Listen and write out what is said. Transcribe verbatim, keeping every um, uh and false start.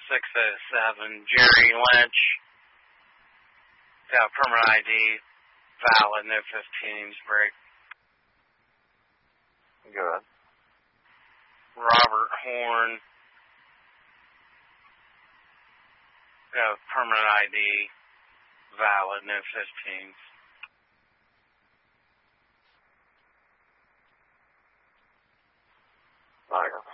six oh seven. Jerry Lynch. Got permanent I D. Valid, no fifteens. Break. Good. Robert Horn. Got permanent I D. Valid, no fifteens. Tiger.